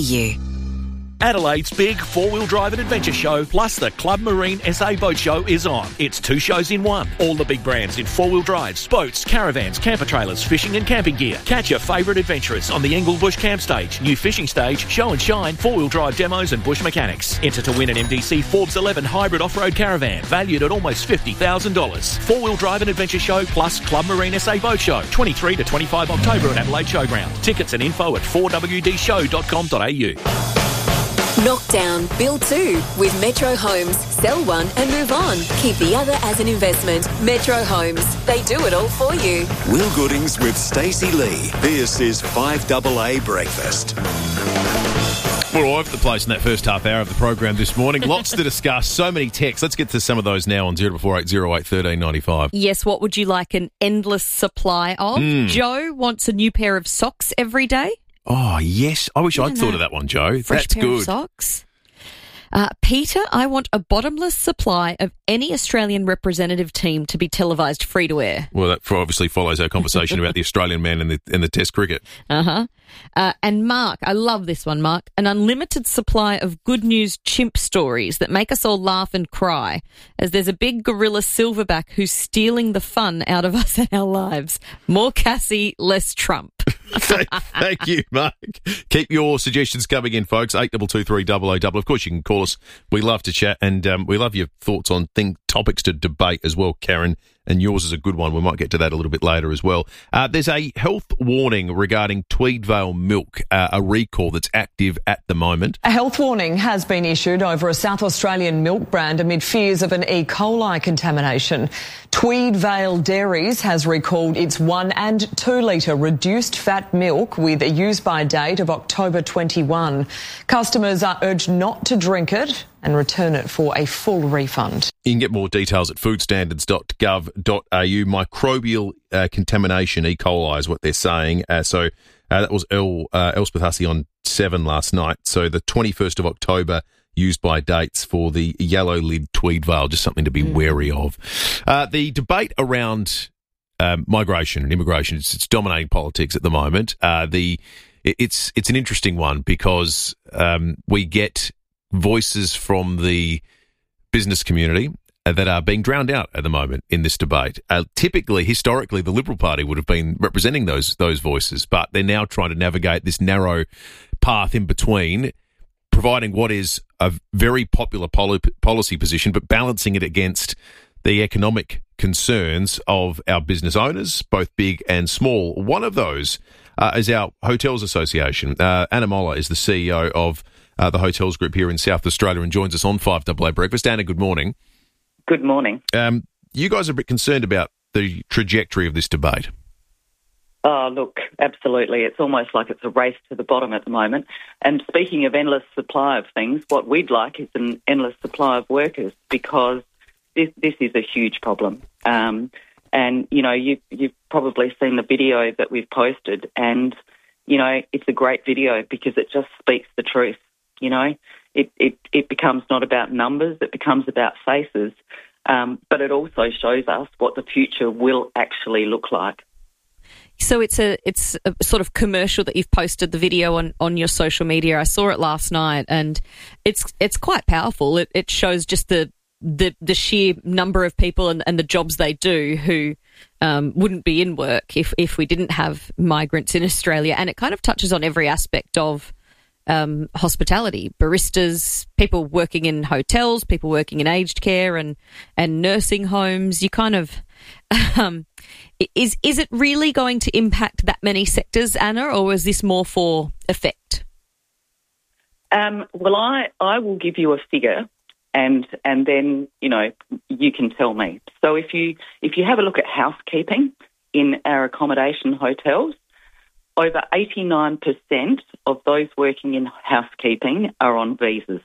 Adelaide's big four-wheel drive and adventure show plus the Club Marine SA Boat Show is on. It's 2 shows in one. All the big brands in four-wheel drives, boats, caravans, camper trailers, fishing and camping gear. Catch your favourite adventurers on the Englebush Camp Stage, new fishing stage, show and shine, four-wheel drive demos and bush mechanics. Enter to win an MDC Forbes 11 hybrid off-road caravan valued at almost $50,000. Four-wheel drive and adventure show plus Club Marine SA Boat Show, 23 to 25 October at Adelaide Showground. Tickets and info at 4wdshow.com.au. Knockdown, build 2 with Metro Homes. Sell one and move on. Keep the other as an investment. Metro Homes. They do it all for you. Will Goodings with Stacey Lee. This is 5AA Breakfast. We're all over the place in that first half hour of the program this morning. Lots to discuss. So many texts. Let's get to some of those now on 0448081395. Yes, what would you like an endless supply of? Joe wants a new pair of socks every day. Oh, yes. I wish I'd thought of that one, Joe. Fresh That's pair good. Of socks. Peter, I want a bottomless supply of any Australian representative team to be televised free to air. Well, that obviously follows our conversation about the Australian man and the Test cricket. And Mark, I love this one, Mark. An unlimited supply of good news chimp stories that make us all laugh and cry, as there's a big gorilla silverback who's stealing the fun out of us and our lives. More Cassie, less Trump. Thank you, Mark. Keep your suggestions coming in, folks. 8223 Of course, you can call us. We love to chat, and we love your thoughts on topics to debate as well, Karen. And yours is a good one. We might get to that a little bit later as well. There's a health warning regarding Tweedvale milk, a recall that's active at the moment. A health warning has been issued over a South Australian milk brand amid fears of an E. coli contamination. Tweedvale Dairies has recalled its 1 and 2 litre reduced fat milk with a use-by date of October 21. Customers are urged not to drink it and return it for a full refund. You can get more details at foodstandards.gov.au. Microbial contamination, E. coli is what they're saying. So that was Elspeth Hussey on 7 last night. So the 21st of October, used by dates for the yellow lid Tweedvale, just something to be wary of. The debate around migration and immigration, it's dominating politics at the moment. It's an interesting one because we get voices from the business community that are being drowned out at the moment in this debate. Typically, historically, the Liberal Party would have been representing those voices, but they're now trying to navigate this narrow path in between, providing what is a very popular policy position, but balancing it against the economic concerns of our business owners, both big and small. One of those is our Hotels Association. Anna Moller is the CEO of the Hotels Group here in South Australia and joins us on 5AA Breakfast. Anna, good morning. Good morning. You guys are a bit concerned about the trajectory of this debate. Oh, look, absolutely. It's almost like it's a race to the bottom at the moment. And speaking of endless supply of things, what we'd like is an endless supply of workers, because this is a huge problem. And, you know, you've probably seen the video that we've posted, and, you know, it's a great video because it just speaks the truth. You know, it becomes not about numbers, it becomes about faces, but it also shows us what the future will actually look like. So it's a sort of commercial that you've posted the video on your social media. I saw it last night, and it's quite powerful. It shows just the sheer number of people and the jobs they do who wouldn't be in work if we didn't have migrants in Australia. And it kind of touches on every aspect of hospitality, baristas, people working in hotels, people working in aged care and nursing homes. You kind of is it really going to impact that many sectors, Anna, or is this more for effect? Well, I will give you a figure, and then, you know, you can tell me. So if you have a look at housekeeping in our accommodation hotels, over 89% of those working in housekeeping are on visas.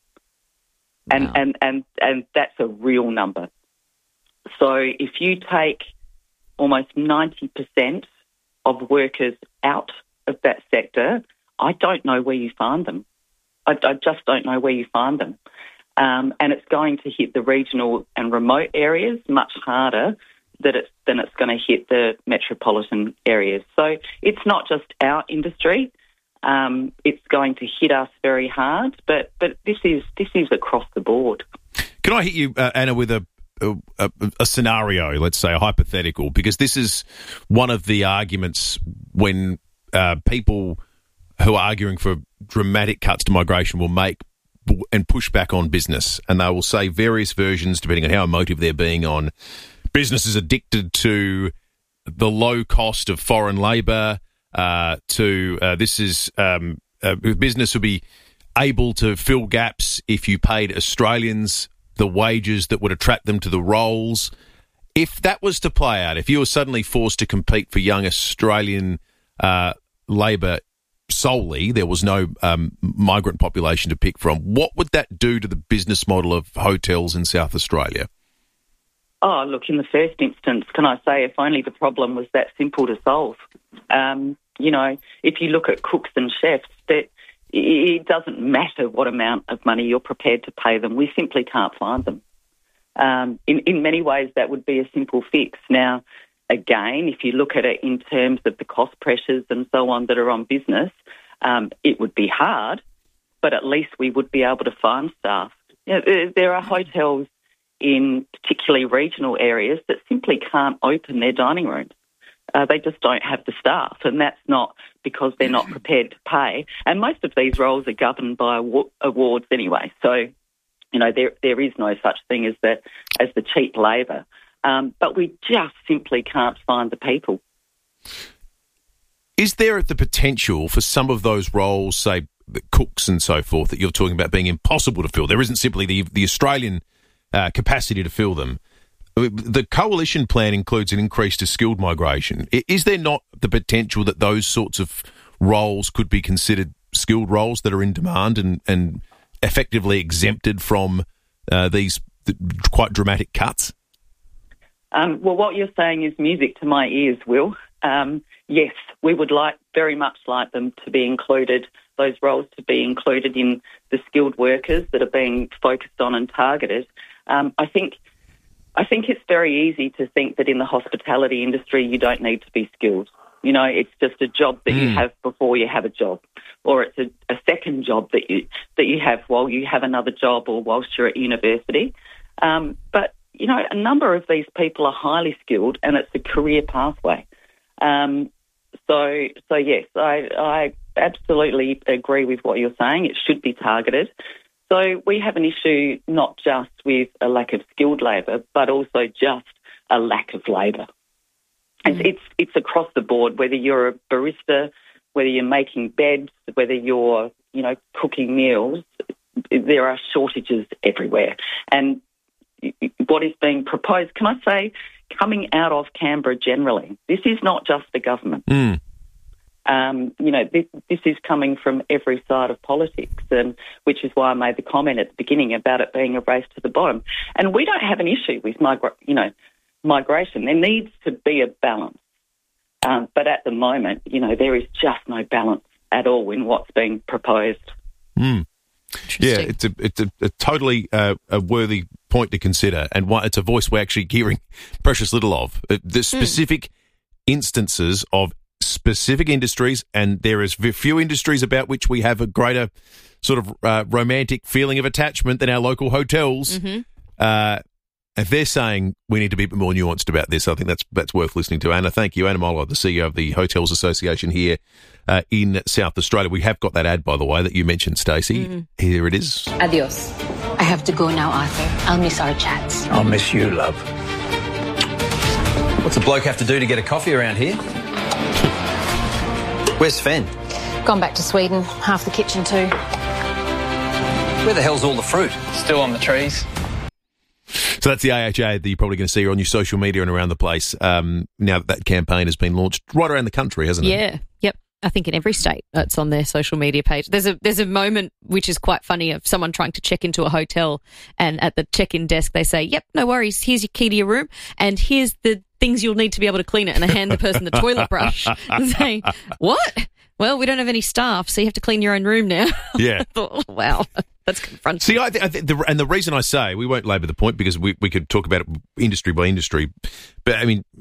Wow. And that's a real number. So if you take almost 90% of workers out of that sector, I don't know where you find them. I just don't know where you find them. And it's going to hit the regional and remote areas much harder than it's going to hit the metropolitan areas. So it's not just our industry. It's going to hit us very hard, but this is across the board. Can I hit you, Anna, with a scenario, let's say a hypothetical, because this is one of the arguments when people who are arguing for dramatic cuts to migration will make and push back on business, and they will say various versions depending on how emotive they're being on. Business is addicted to the low cost of foreign labour. Business would be able to fill gaps if you paid Australians the wages that would attract them to the roles. If that was to play out, if you were suddenly forced to compete for young Australian labour solely, there was no migrant population to pick from, what would that do to the business model of hotels in South Australia? Oh, look, in the first instance, can I say, if only the problem was that simple to solve. You know, if you look at cooks and chefs, it doesn't matter what amount of money you're prepared to pay them. We simply can't find them. In many ways, that would be a simple fix. Now, again, if you look at it in terms of the cost pressures and so on that are on business, it would be hard, but at least we would be able to find staff. You know, there are hotels in particularly regional areas that simply can't open their dining rooms. They just don't have the staff, and that's not because they're not prepared to pay. And most of these roles are governed by awards anyway. So, you know, there is no such thing as the cheap labour. But we just simply can't find the people. Is there the potential for some of those roles, say the cooks and so forth, that you're talking about being impossible to fill? There isn't simply the Australian capacity to fill them. The coalition plan includes an increase to skilled migration. Is there not the potential that those sorts of roles could be considered skilled roles that are in demand and effectively exempted from these quite dramatic cuts? Well, what you're saying is music to my ears, Will. Yes, we would very much like them to be included, those roles to be included in the skilled workers that are being focused on and targeted. I think it's very easy to think that in the hospitality industry you don't need to be skilled. You know, it's just a job that you have before you have a job, or it's a second job that you have while you have another job or whilst you're at university. But you know, a number of these people are highly skilled, and it's a career pathway. So yes, I absolutely agree with what you're saying. It should be targeted. So we have an issue not just with a lack of skilled labour, but also just a lack of labour. It's across the board, whether you're a barista, whether you're making beds, whether you're, cooking meals, there are shortages everywhere. And what is being proposed, can I say, coming out of Canberra generally, this is not just the government. This is coming from every side of politics, and which is why I made the comment at the beginning about it being a race to the bottom. And we don't have an issue with migration. There needs to be a balance. But at the moment, there is just no balance at all in what's being proposed. Yeah, it's a totally a worthy point to consider, and it's a voice we're actually hearing precious little of. The specific instances of specific industries, and there is few industries about which we have a greater sort of romantic feeling of attachment than our local hotels. If they're saying we need to be a bit more nuanced about this, I think that's worth listening to. Anna, thank you. Anna Molo, the CEO of the Hotels Association here in South Australia. We have got that ad, by the way, that you mentioned, Stacey. Here it is. Adios. I have to go now, Arthur. I'll miss our chats. I'll miss you, love. What's a bloke have to do to get a coffee around here? Where's Sven? Gone back to Sweden. Half the kitchen too. Where the hell's all the fruit? Still on the trees. So that's the AHA that you're probably going to see on your social media and around the place now that campaign has been launched right around the country, hasn't it? Yeah, yep. I think in every state it's on their social media page. There's a moment which is quite funny of someone trying to check into a hotel, and at the check-in desk they say, yep, no worries, here's your key to your room and here's the things you'll need to be able to clean it, and they hand the person the toilet brush and say, what? Well, we don't have any staff, so you have to clean your own room now. Yeah. I thought, oh, wow, that's confronting. See, and the reason I say, we won't labour the point because we could talk about it industry by industry, but I mean,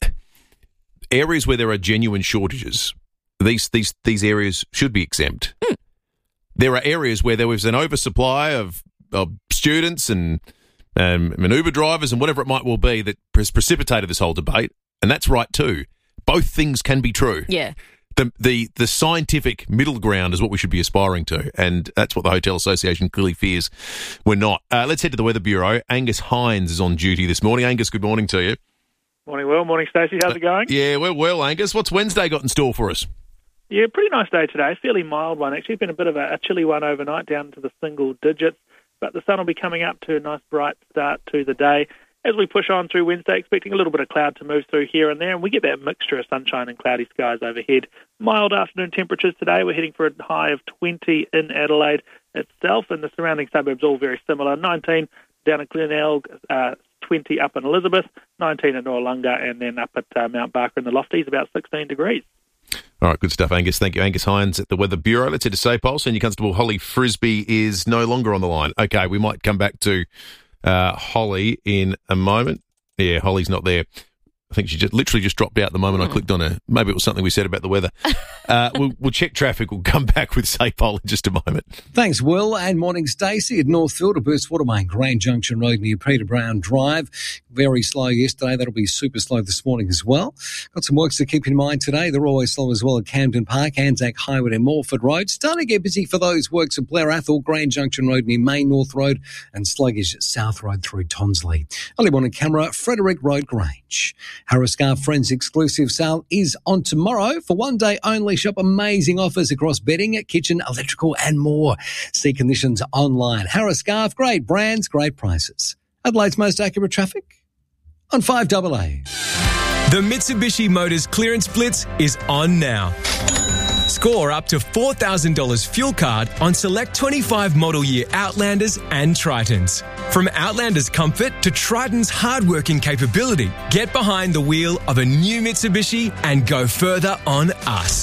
areas where there are genuine shortages, these areas should be exempt. There are areas where there was an oversupply of students and Uber drivers and whatever it might well be that has precipitated this whole debate, and that's right too. Both things can be true. Yeah. The scientific middle ground is what we should be aspiring to, and that's what the Hotel Association clearly fears we're not. Let's head to the Weather Bureau. Angus Hines is on duty this morning. Angus, good morning to you. Morning, Will. Morning, Stacey. How's it going? Yeah, we're well, Angus. What's Wednesday got in store for us? Yeah, pretty nice day today. Fairly mild one, actually. It's been a bit of a chilly one overnight, down to the single digits, but the sun will be coming up to a nice bright start to the day. As we push on through Wednesday, expecting a little bit of cloud to move through here and there, and we get that mixture of sunshine and cloudy skies overhead. Mild afternoon temperatures today. We're heading for a high of 20 in Adelaide itself, and the surrounding suburbs all very similar. 19 down at Glenelg, 20 up in Elizabeth, 19 in Noarlunga, and then up at Mount Barker in the Lofties, about 16 degrees. All right, good stuff, Angus. Thank you, Angus Hines at the Weather Bureau. Let's head to SAPOL. Senior Constable Holly Frisbee is no longer on the line. Okay, we might come back to Holly in a moment. Yeah, Holly's not there. I think she just literally dropped out the moment I clicked on her. Maybe it was something we said about the weather. We'll check traffic. We'll come back with SAPOL in just a moment. Thanks, Will. And morning, Stacey. At Northfield, a burst water main, Grand Junction Road near Peter Brown Drive. Very slow yesterday. That'll be super slow this morning as well. Got some works to keep in mind today. They're always slow as well at Camden Park, Anzac Highway and Morford Road. Starting to get busy for those works at Blair Athol, Grand Junction Road near Main North Road, and sluggish South Road through Tonsley. Early morning camera, Frederick Road, Grange. Harris Scarf Friends exclusive sale is on tomorrow. For one day only, shop amazing offers across bedding, kitchen, electrical and more. See conditions online. Harris Scarf, great brands, great prices. Adelaide's most accurate traffic on 5AA. The Mitsubishi Motors Clearance Blitz is on now. Score up to $4,000 fuel card on select 25 model year Outlanders and Tritons. From Outlander's comfort to Triton's hard-working capability, get behind the wheel of a new Mitsubishi and go further on us.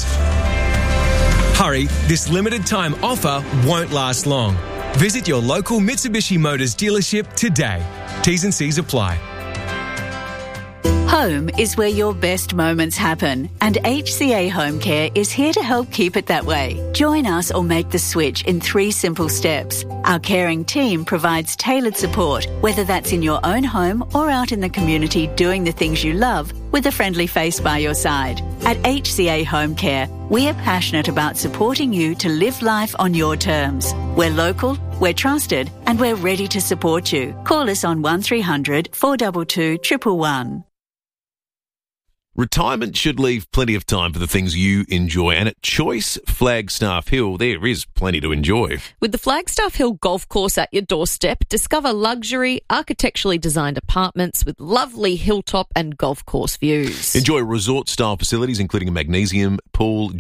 Hurry, this limited time offer won't last long. Visit your local Mitsubishi Motors dealership today. T's and C's apply. Home is where your best moments happen, and HCA Home Care is here to help keep it that way. Join us or make the switch in 3 simple steps. Our caring team provides tailored support, whether that's in your own home or out in the community doing the things you love with a friendly face by your side. At HCA Home Care, we are passionate about supporting you to live life on your terms. We're local, we're trusted, and we're ready to support you. Call us on 1300 422 111. Retirement should leave plenty of time for the things you enjoy. And at Choice Flagstaff Hill, there is plenty to enjoy. With the Flagstaff Hill Golf Course at your doorstep, discover luxury, architecturally designed apartments with lovely hilltop and golf course views. Enjoy resort-style facilities, including a magnesium pool,